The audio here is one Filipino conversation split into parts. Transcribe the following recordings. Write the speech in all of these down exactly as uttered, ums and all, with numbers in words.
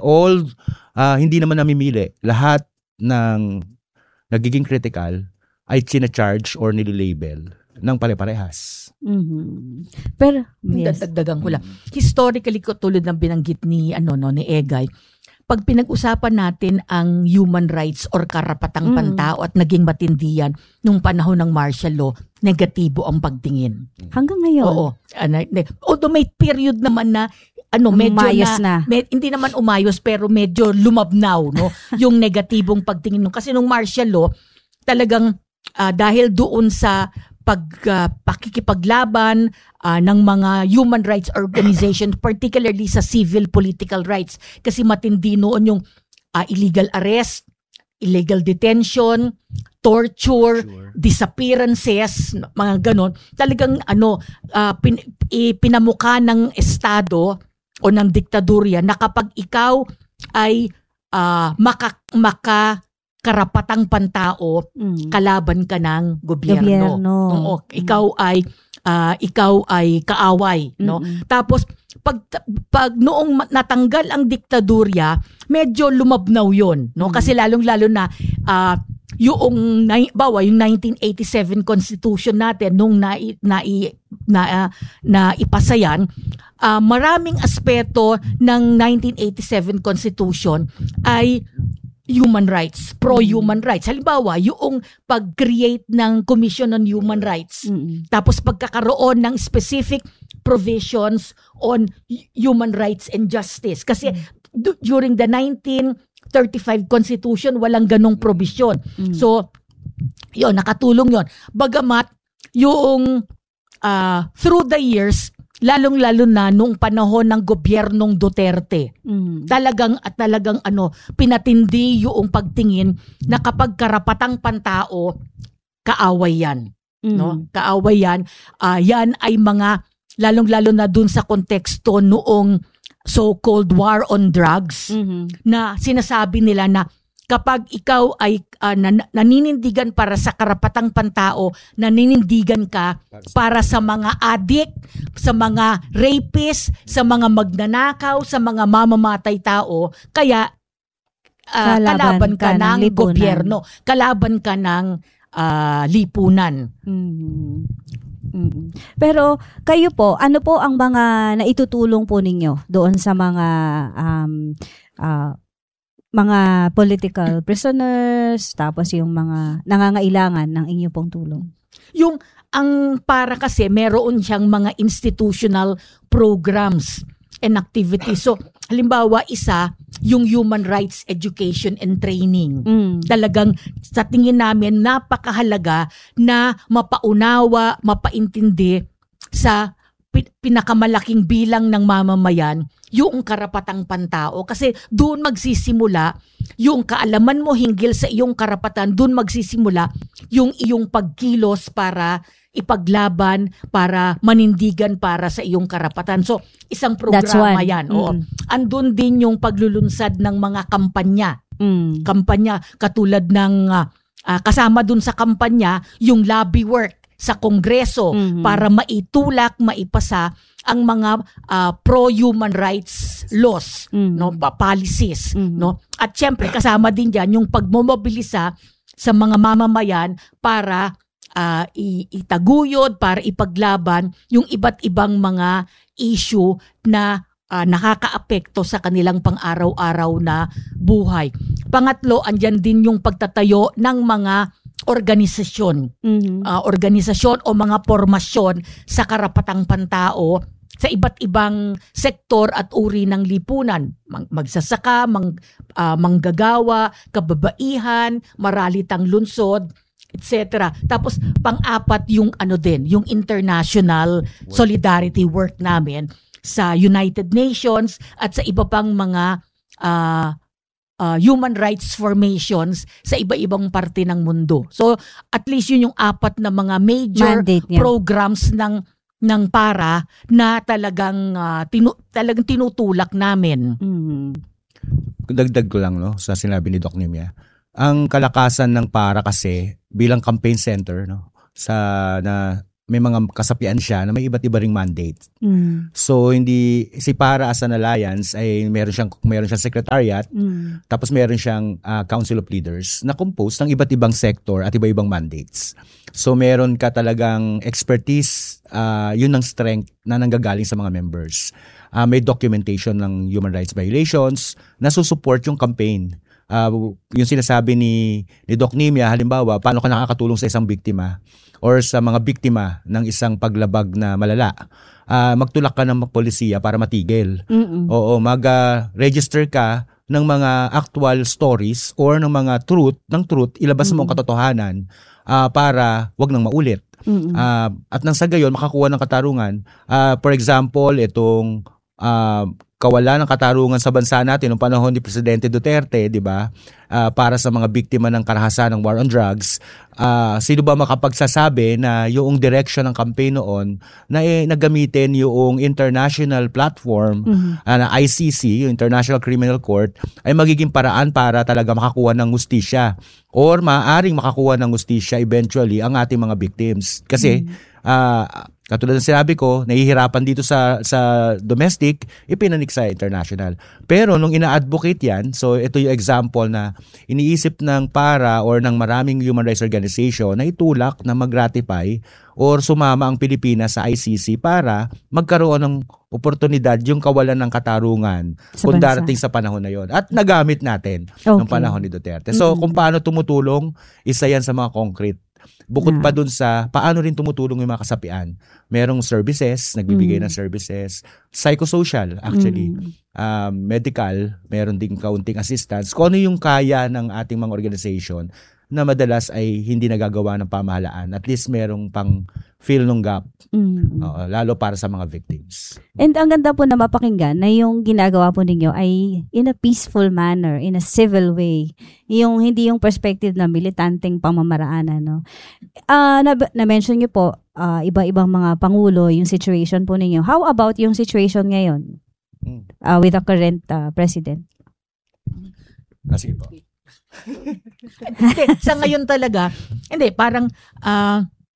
all, uh, hindi naman namimili. Lahat ng nagiging critical ay china-charge or nililabel ng pare-parehas. Mm-hmm. Pero, yes. Dadagdagan ko lang. Historically, tulad ng binanggit ni, ano, no, ni Egay, pag pinag-usapan natin ang human rights or karapatang mm. pantao at naging matindi yan nung panahon ng martial law, negatibo ang pagtingin. Hanggang ngayon? Oo. Although may period naman na ano, medyo umayos na, na. Med, hindi naman umayos pero medyo lumabnaw, no? Yung negatibong pagtingin. Kasi nung martial law, talagang uh, dahil doon sa pag uh, pakikipaglaban uh, ng mga human rights organizations, particularly sa civil political rights, kasi matindi noon yung uh, illegal arrest, illegal detention, torture, sure. disappearances, mga ganon. Talagang ano uh, pin, ipinamuka ng estado o ng diktadurya na kapag ikaw ay uh, maka, maka karapatang pantao, mm. kalaban ka ng gobyerno. gobyerno. Oo, ikaw ay uh, ikaw ay kaaway, mm-hmm. no? Tapos pag pag noong natanggal ang diktadurya, medyo lumabnaw 'yon, no? Mm-hmm. Kasi lalong-lalo na uh, yung bawa yung nineteen eighty-seven Constitution natin nung na na na, uh, na ipasa yan, uh, maraming aspeto ng nineteen eighty-seven Constitution ay human rights, pro-human rights. Halimbawa, yung pag-create ng Commission on Human Rights. Mm-hmm. Tapos pagkakaroon ng specific provisions on human rights and justice. Kasi mm-hmm. d- during the nineteen thirty-five Constitution, walang ganong provision. Mm-hmm. So, yun, nakatulong yun. Bagamat, yung uh, through the years, lalong-lalo na nung panahon ng gobyernong Duterte. Mm. Talagang at talagang ano, pinatindi yung pagtingin na kapag karapatang pantao, kaaway yan. Mm. No? Kaaway yan. Uh, yan ay mga, lalong-lalo na dun sa konteksto noong so-called war on drugs, mm-hmm. na sinasabi nila na kapag ikaw ay uh, nan- naninindigan para sa karapatang pantao, naninindigan ka para sa mga addict, sa mga rapist, sa mga magnanakaw, sa mga mamamatay tao, kaya uh, kalaban, kalaban ka, ka ng, ng gobyerno, kalaban ka ng uh, lipunan. Mm-hmm. Mm-hmm. Pero kayo po, ano po ang mga naitutulong po ninyo doon sa mga um, uh, mga political prisoners, tapos yung mga nangangailangan ng inyo pong tulong? Yung, ang para kasi, meron siyang mga institutional programs and activities. So, halimbawa, isa, yung human rights education and training. Mm. Talagang, sa tingin namin, napakahalaga na mapaunawa, mapaintindi sa pinakamalaking bilang ng mamamayan yung karapatang pantao. Kasi doon magsisimula yung kaalaman mo hinggil sa iyong karapatan, doon magsisimula yung iyong pagkilos para ipaglaban, para manindigan para sa iyong karapatan. So, isang programa yan. Mm. Oo. Andun din yung paglulunsad ng mga kampanya. Mm. Kampanya katulad ng uh, uh, kasama dun sa kampanya yung lobby work sa Kongreso, mm-hmm. para maitulak, maipasa ang mga uh, pro-human rights laws, mm-hmm. no, policies, mm-hmm. no. At syempre kasama din diyan yung pagmomobilisa sa mga mamamayan para uh, itaguyod, para ipaglaban yung iba't ibang mga issue na uh, nakakaapekto sa kanilang pang-araw-araw na buhay. Pangatlo, andyan din yung pagtatayo ng mga organisasyon, mm-hmm. uh, organisasyon o mga formasyon sa karapatang pantao sa iba't ibang sektor at uri ng lipunan. Magsasaka, mang, uh, manggagawa, kababaihan, maralitang lungsod, et cetera. Tapos pang-apat yung ano din, yung international solidarity work namin sa United Nations at sa iba pang mga uh, Uh, human rights formations sa iba-ibang parte ng mundo. So, at least yun yung apat na mga major programs ng ng para na talagang uh, tinu- talagang tinutulak namin. Mm-hmm. Dagdag ko lang no sa sinabi ni Doc Nimia. Ang kalakasan ng para kasi bilang campaign center no sa na may mga kasapian siya na may iba't iba ring mandate. Mm. So hindi si Para as an Alliance ay meron siyang meron siyang secretariat, Mm. tapos meron siyang uh, Council of Leaders na composed ng iba't ibang sector at iba-ibang mandates. So meron ka talagang expertise, uh, yun ang strength na nanggagaling sa mga members. Uh, may documentation ng human rights violations na susupport yung campaign. Uh, yung sinasabi ni, ni Doc Nimia, halimbawa, paano ka nakakatulong sa isang biktima or sa mga biktima ng isang paglabag na malala. Uh, magtulak ka ng polisiya para matigil. Mm-mm. Oo, mag-register uh, ka ng mga actual stories or ng mga truth, ng truth, ilabas mo ang katotohanan uh, para wag nang maulit. Uh, at nang sa gayon, makakuha ng katarungan. Uh, for example, itong uh, kawalan ng katarungan sa bansa natin noong panahon ni Presidente Duterte, di ba? Uh, para sa mga biktima ng karahasan ng war on drugs, uh, sino ba makapagsasabi na yung direction ng campaign noon na eh, nagamitin yung international platform mm-hmm. uh, na I C C, yung International Criminal Court, ay magiging paraan para talaga makakuha ng hustisya or maaaring makakuha ng hustisya eventually ang ating mga victims. Kasi mm-hmm. uh, katulad ng sinabi ko, nahihirapan dito sa sa domestic, ipinanik sa international. Pero nung ina-advocate yan, so ito yung example na iniisip ng Para or ng maraming human rights organization na itulak na mag-ratify or sumama ang Pilipinas sa I C C para magkaroon ng oportunidad yung kawalan ng katarungan sa kung bansa. Darating sa panahon na yon. At nagamit natin okay. ng panahon ni Duterte. So mm-hmm. kung paano tumutulong, isa yan sa mga concrete. Bukod yeah. pa dun sa paano rin tumutulong yung mga kasapian. Merong services, nagbibigay mm. ng services. Psychosocial, actually. Mm. Um, medical, meron ding kaunting assistance. Kung ano yung kaya ng ating mga organization na madalas ay hindi nagagawa ng pamahalaan. At least merong pang fill ng gap. Mm. Uh, lalo para sa mga victims. And ang ganda po na mapakinggan na yung ginagawa po ninyo ay in a peaceful manner, in a civil way. Yung hindi yung perspective na militanteng pamamaraanan. No? Uh, na, na-mention nyo po, uh, iba-ibang mga pangulo, yung situation po ninyo. How about yung situation ngayon uh, with the current uh, president? Ah, sige po. Hindi, sa ngayon talaga, hindi, parang uh,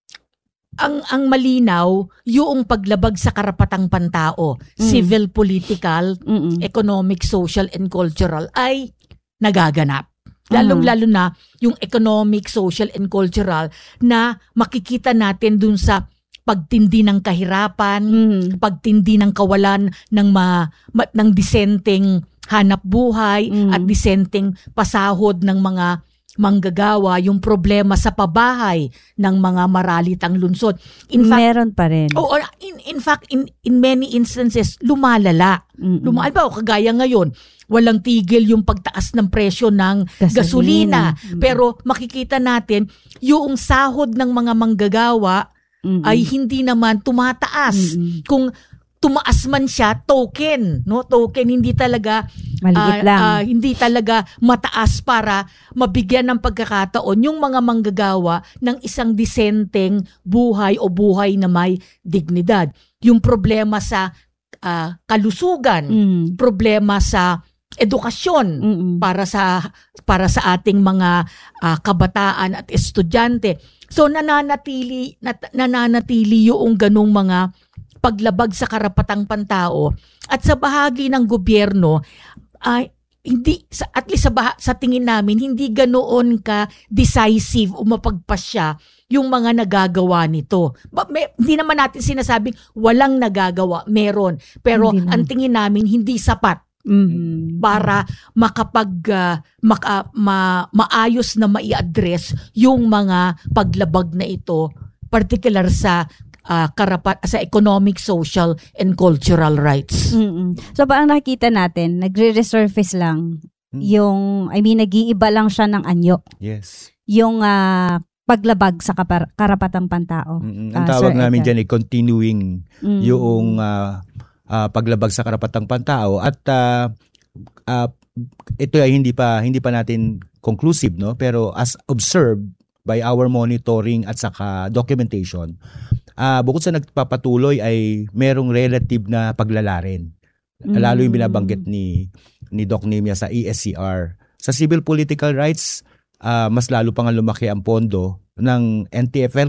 ang ang malinaw yung paglabag sa karapatang pantao, mm. civil, political, Mm-mm. economic, social, and cultural ay nagaganap. Lalong-lalo na yung economic, social, and cultural na makikita natin dun sa pagtindi ng kahirapan, mm. pagtindi ng kawalan ng ma, ma, ng disenteng hanap buhay mm. at disenteng pasahod ng mga manggagawa, yung problema sa pabahay ng mga maralitang lungsod. In fact, meron pa rin. Oh, in, in fact, in, in many instances, lumalala. Mm-mm. Lumalala. Kagaya ngayon, walang tigil yung pagtaas ng presyo ng gasolina. gasolina. Mm-hmm. Pero makikita natin, yung sahod ng mga manggagawa mm-hmm. ay hindi naman tumataas. Mm-hmm. Kung tumaas man siya, token, no? Token, hindi talaga maliit uh, lang. Uh, hindi talaga mataas para mabigyan ng pagkakataon yung mga manggagawa ng isang disenteng buhay o buhay na may dignidad. Yung problema sa uh, kalusugan, mm. problema sa edukasyon Mm-mm. para sa para sa ating mga uh, kabataan at estudyante. So nananatili nat, nananatili yung ganung mga paglabag sa karapatang pantao at sa bahagi ng gobyerno ay uh, hindi sa at least sa, bah- sa tingin namin hindi ganoon ka decisive o mapagpasya yung mga nagagawa nito. Ba, may, hindi naman natin sinasabing walang nagagawa, meron, pero ang tingin namin hindi sapat. Mm-hmm. Para makapag uh, maka, ma, maayos na mai-address yung mga paglabag na ito, particular sa Uh, karapat sa economic, social, and cultural rights. Mm-mm. So parang nakikita natin, nagre-resurface lang mm. yung, I mean, nag-iiba lang siya ng anyo. Yes. Yung uh, paglabag sa kapar- karapatang pantao. Mm-hmm. Ang uh, tawag Sir namin Edgar. Dyan ay continuing mm. yung uh, uh, paglabag sa karapatang pantao at uh, uh, ito ay hindi pa hindi pa natin conclusive, no? Pero as observed by our monitoring at saka documentation, Uh, bukod sa nagpapatuloy ay merong relative na paglala rin. Mm. Lalo yung binabanggit ni ni Doc Nimia sa E S C R. Sa civil political rights, uh, mas lalo pa nga lumaki ang pondo ng N T F L C A C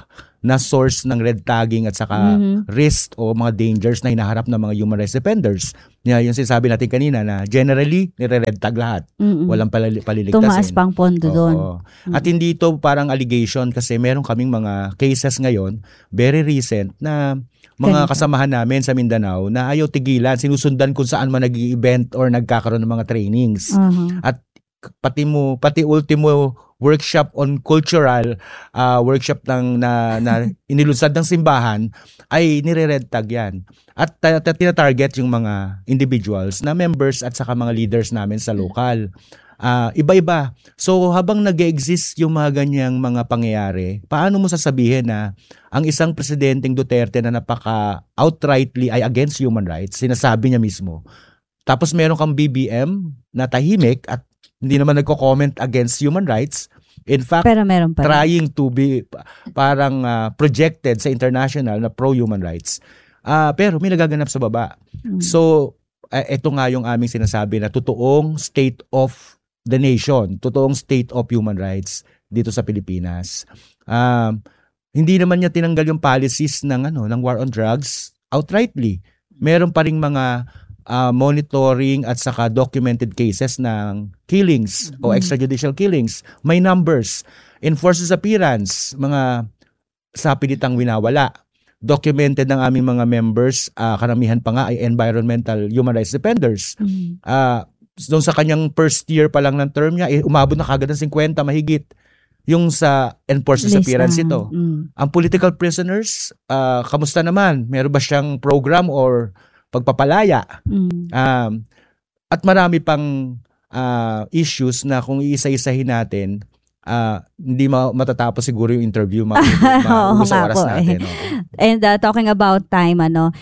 na source ng red tagging at saka Mhm. risk o mga dangers na hinaharap ng mga human rights defenders. Yeah, yung sinasabi natin kanina na generally nire-red tag lahat. Mm-mm. Walang palali- paliligtasin. Tumaas pang pondo doon. Oo. At hindi ito parang allegation kasi meron kaming mga cases ngayon, very recent, na mga Ganito. kasamahan namin sa Mindanao na ayaw tigilan, sinusundan kung saan man nag-i-event or nagkakaroon ng mga trainings. Uh-huh. At pati mo, pati ultimo workshop on cultural, uh, workshop ng na, na inilunsad ng simbahan, ay nire-red tag yan. At uh, tina-target yung mga individuals na members at saka mga leaders namin sa local. Uh, iba-iba. So habang nag-exist yung mga ganyang mga pangyayari, paano mo sasabihin na ang isang presidenteng Duterte na napaka outrightly ay against human rights, sinasabi niya mismo. Tapos meron kang B B M na tahimik at hindi naman nagko-comment against human rights. In fact, Pero meron pa rin. trying to be parang uh, projected sa international na pro-human rights. Uh, pero may nagaganap sa baba. Mm. So, uh, ito nga yung aming sinasabi na totoong state of the nation, totoong state of human rights dito sa Pilipinas. Um, hindi naman niya tinanggal yung policies ng ano ng war on drugs outrightly. Meron pa ring mga uh, monitoring at saka documented cases ng killings o extrajudicial killings. May numbers. Enforced disappearance, mga sa pilitang winawala. Documented ng aming mga members, uh, karamihan pa nga ay environmental human rights defenders. Mm. Uh, doon sa kanyang first year pa lang ng term niya, eh, umabot na kagad ng fifty mahigit. Yung sa enforced disappearance Lista. ito. Mm. Ang political prisoners, uh, kamusta naman? Meron ba siyang program or pagpapalaya? Mm. Um, at marami pang uh, issues na kung iisa-isahin natin, uh, hindi ma- matatapos siguro yung interview, ma- Oo maubos sa nga oras po, natin. eh. Oo. And uh, talking about time, ano,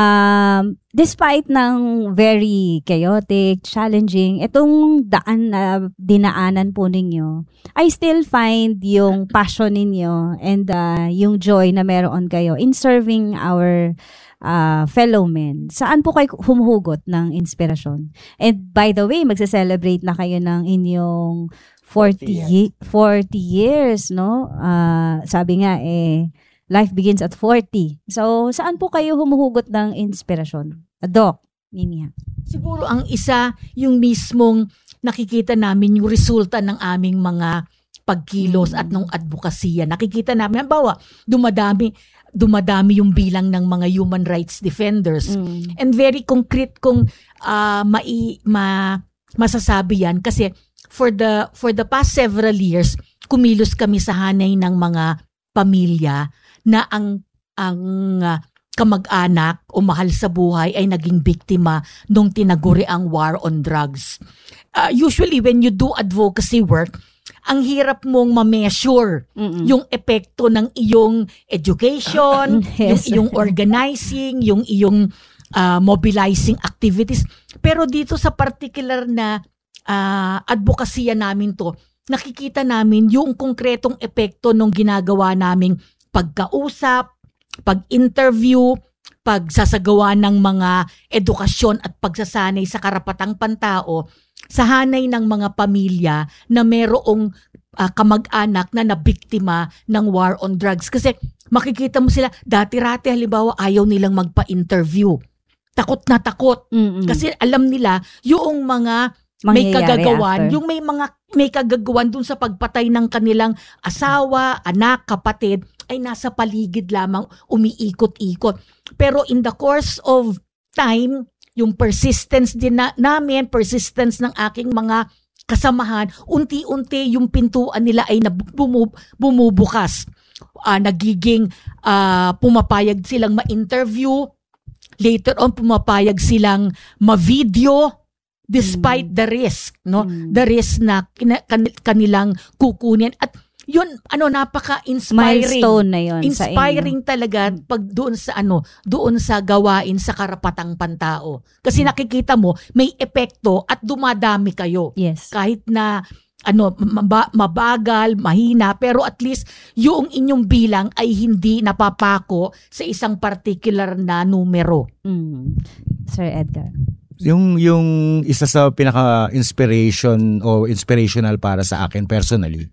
um, despite ng very chaotic, challenging, itong daan na dinaanan po ninyo, I still find yung passion ninyo and uh, yung joy na meron kayo in serving our uh, fellow men. Saan po kayo humuhugot ng inspirasyon? And by the way, magse-celebrate na kayo ng inyong forty, ye- forty years, no? Uh, sabi nga, eh, life begins at forty. So, saan po kayo humuhugot ng inspirasyon? Doc, Mimi. Siguro ang isa, yung mismong nakikita namin yung resulta ng aming mga pagkilos Mm. at ng advokasya. Nakikita namin, halimbawa, dumadami, dumadami yung bilang ng mga human rights defenders. Mm. And very concrete kung uh, mai, ma, masasabi yan kasi for the for the past several years, kumilos kami sa hanay ng mga pamilya na ang ang uh, kamag-anak o mahal sa buhay ay naging biktima nung tinaguri ang war on drugs. Uh, usually when you do advocacy work, ang hirap mong ma-measure Mm-mm. yung epekto ng iyong education, Yes. yung iyong organizing, yung iyong uh, mobilizing activities. Pero dito sa particular na uh, advokasya namin to, nakikita namin yung konkretong epekto ng ginagawa naming pagkausap, pag-interview, pagsasagawa ng mga edukasyon at pagsasanay sa karapatang pantao sa hanay ng mga pamilya na merong uh, kamag-anak na nabiktima ng war on drugs. Kasi makikita mo sila, dati-rati halimbawa ayaw nilang magpa-interview. Takot na takot. Mm-mm. Kasi alam nila yung mga may Mangyayari kagagawan, after. yung may mga may kagagawan dun sa pagpatay ng kanilang asawa, anak, kapatid, ay nasa paligid lamang umiikot-ikot. Pero in the course of time, yung persistence din na, namin, persistence ng aking mga kasamahan, unti-unti yung pintuan nila ay nabumu, bumubukas. Uh, nagiging uh, pumapayag silang ma-interview, later on pumapayag silang ma-video, despite mm. the risk, no? Mm. The risk na kina, kan, kanilang kukunin. At yun, ano, napaka-inspiring. Milestone na yun Inspiring sa inyo. talaga pag doon sa ano, doon sa gawain sa karapatang pantao. Kasi nakikita mo, may epekto at dumadami kayo. Yes. Kahit na ano, maba, mabagal, mahina, pero at least yung inyong bilang ay hindi napapako sa isang particular na numero. Mm. Sir Edgar. Yung yung isa sa pinaka-inspiration o inspirational para sa akin personally,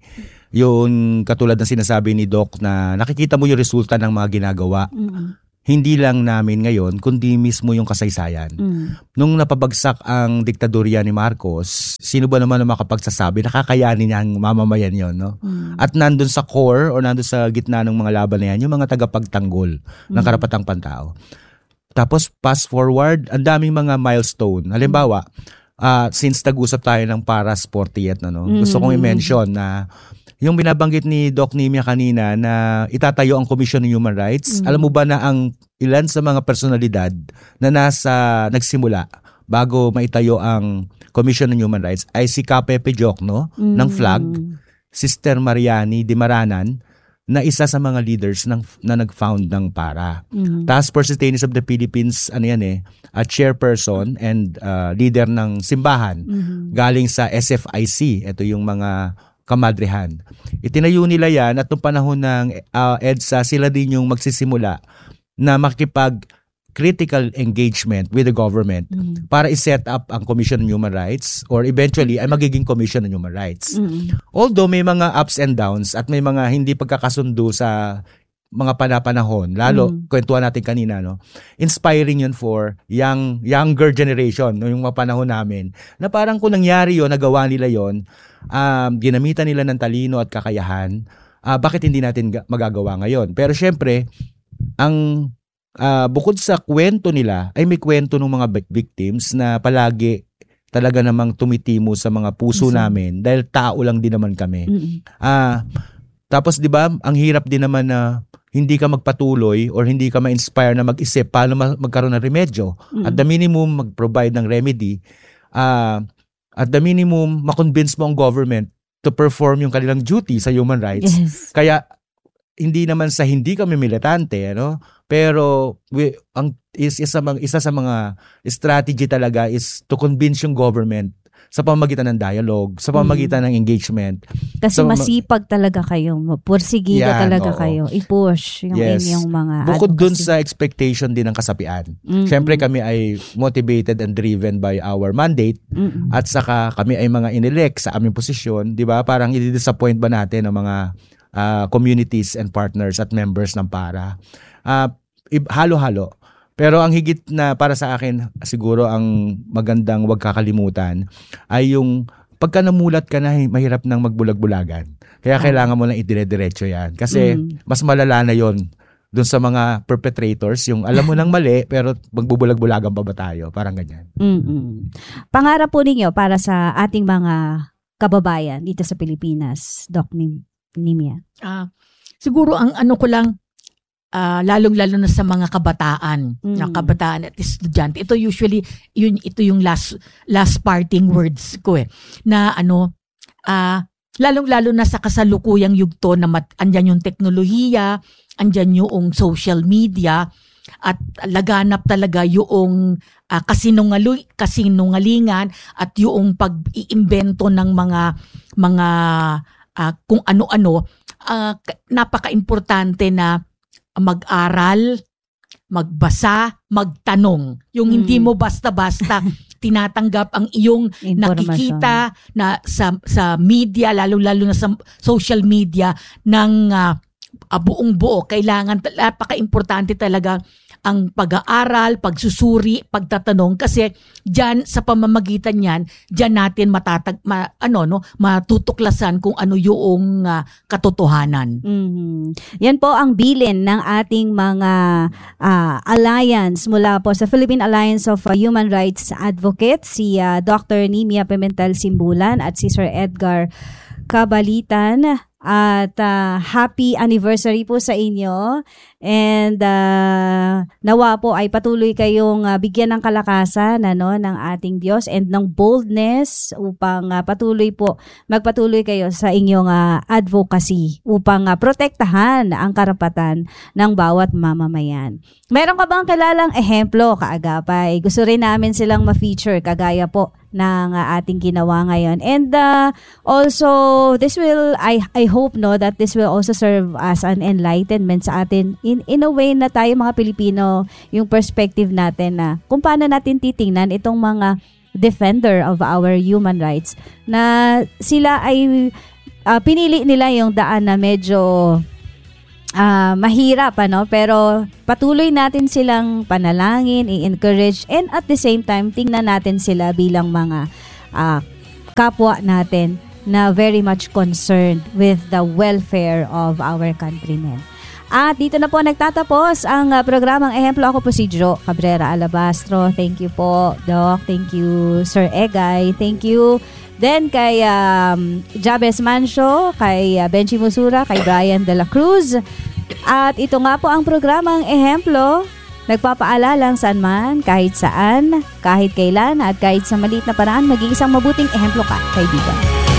yung katulad ng sinasabi ni Doc na nakikita mo yung resulta ng mga ginagawa. Mm. Hindi lang namin ngayon, kundi mismo yung kasaysayan. Mm. Nung napabagsak ang diktadorya ni Marcos, sino ba naman ang makapagsasabi na kakayanin niya ang mamamayan yon, no? Mm. At nandun sa core o nandun sa gitna ng mga laban na yan, yung mga tagapagtanggol mm. ng karapatang pantao. Tapos fast forward, ang daming mga milestone. Halimbawa, uh, since nag-usap tayo ng Paras fortieth, no, mm. gusto kong i-mention na yung binabanggit ni Doc Nimia kanina na itatayo ang Commission on Human Rights, mm. alam mo ba na ang ilan sa mga personalidad na nasa nagsimula bago maitayo ang Commission on Human Rights ay si Kapepe Diokno mm. ng F L A G, Sister Mariani Dimaranan, na isa sa mga leaders ng, na nag-found ng PARA. Mm. Task Force Detainees of the Philippines, ano yan eh, a chairperson and uh, leader ng simbahan mm-hmm. galing sa S F I C. Ito yung mga kamadrehan. Itinayo nila yan at noong panahon ng uh, EDSA, sila din yung magsisimula na makipag critical engagement with the government mm-hmm. para i-set up ang Commission on Human Rights or eventually ay magiging Commission on Human Rights. Mm-hmm. Although may mga ups and downs at may mga hindi pagkakasundo sa mga panapanahon, lalo mm-hmm. kwentuhan natin kanina, no, inspiring yun for young younger generation, no, yung mga panahon namin na parang kung nangyari yun, nagawa nila yun, um, ginamitan nila ng talino at kakayahan, uh, bakit hindi natin magagawa ngayon? Pero syempre, ang Uh, bukod sa kwento nila, ay may kwento ng mga victims na palagi talaga namang tumitimo sa mga puso yes, namin dahil tao lang din naman kami. Mm-hmm. Uh, tapos di ba, ang hirap din naman na hindi ka magpatuloy or hindi ka ma-inspire na mag-isip paano magkaroon ng remedyo. Mm-hmm. At the minimum, mag-provide ng remedy. Uh, at the minimum, makonvince mo ang government to perform yung kanilang duty sa human rights. Yes. Kaya, hindi naman sa hindi kami militante, ano? Pero we, ang is isa, isa sa mga strategy talaga is to convince yung government sa pamamagitan ng dialogue, sa pamamagitan mm. ng engagement. Kasi sa masipag talaga kayo, pursigido yan, talaga oo. Kayo, i-push yung yes. inyong mga bukod dun sa expectation din ng kasapian. Mm-hmm. Siyempre kami ay motivated and driven by our mandate mm-hmm. at saka kami ay mga inelect sa aming posisyon, di ba? Parang i-disappoint ba natin ang mga uh, communities and partners at members ng PARA? Uh, halo-halo. Pero ang higit na para sa akin, siguro ang magandang wag kakalimutan ay yung pagka namulat ka na, mahirap nang magbulag-bulagan. Kaya kailangan mo lang idire-diretso yan. Kasi mm. mas malala na yon dun sa mga perpetrators, yung alam mo nang mali, pero magbubulag-bulagan pa ba tayo? Parang ganyan. Mm-mm. Pangarap po ninyo para sa ating mga kababayan dito sa Pilipinas, Doc Nimia? Ah, siguro ang ano ko lang, Uh, lalong-lalo na sa mga kabataan, mm. na kabataan at estudyante. Ito usually, yun, ito yung last last parting words ko eh. Na ano, uh, lalong-lalo na sa kasalukuyang yugto na mat, andyan yung teknolohiya, andyan yung social media, at laganap talaga yung uh, kasinungalu, kasinungalingan at yung pag-iimbento ng mga mga uh, kung ano-ano. Uh, napaka-importante na mag-aral, magbasa, magtanong. Yung hmm. hindi mo basta-basta tinatanggap ang iyong nakikita na sa sa media, lalo-lalo na sa social media ng uh, buong buo. Kailangan, napaka-importante talaga ang pag-aaral, pagsusuri, pagtatanong kasi diyan sa pamamagitan niyan, diyan natin matatag ma, ano no, matutuklasan kung ano yung uh, katotohanan. Mm-hmm. Yan po ang bilin ng ating mga uh, alliance mula po sa Philippine Alliance of uh, Human Rights Advocates, si uh, Doctor Nimia Pimentel Simbulan at si Sir Edgar Cabalitan. At uh, happy anniversary po sa inyo and uh, nawa po ay patuloy kayong uh, bigyan ng kalakasan ano, ng ating Diyos and ng boldness upang uh, patuloy po magpatuloy kayo sa inyong uh, advocacy upang uh, protektahan ang karapatan ng bawat mamamayan. Meron ka bang kilalang ehemplo, kaagapay? Gusto rin namin silang ma-feature kagaya po ng uh, ating ginawa ngayon. And uh, also, this will, I I hope no that this will also serve as an enlightenment sa atin in in a way na tayo mga Pilipino, yung perspective natin na kung paano natin titingnan itong mga defender of our human rights na sila ay uh, pinili nila yung daan na medyo uh, mahirap, ano? Pero patuloy natin silang panalangin, i-encourage, and at the same time, tingnan natin sila bilang mga uh, kapwa natin na very much concerned with the welfare of our countrymen. At dito na po nagtatapos ang uh, programang Ehemplo. Ako po si Jo Cabrera Alabastro. Thank you po, Doc. Thank you, Sir Egay. Thank you. Then kay um, Jabez Mancio, kay uh, Benji Musura, kay Brian De La Cruz. At ito nga po ang programang Ehemplo. Nagpapaalalang saan man, kahit saan, kahit kailan, at kahit sa maliit na paraan, maging isang mabuting ehemplo ka, kaibigan.